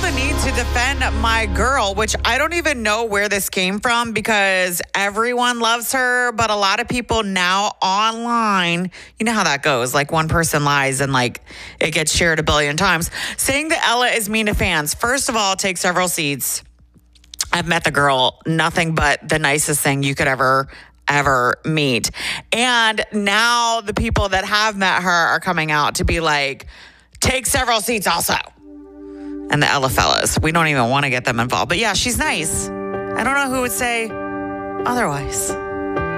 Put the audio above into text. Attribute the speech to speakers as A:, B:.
A: the need to defend my girl, which I don't even know where this came from because everyone loves her, but a lot of people now online, you know how that goes. Like one person lies and like it gets shared a billion times. Saying that Ella is mean to fans. First of all, take several seats. I've met the girl, nothing but the nicest thing you could ever meet. And now the people that have met her are coming out to be like, take several seats also. And the Ella fellas, we don't even want to get them involved. But yeah, she's nice. I don't know who would say otherwise.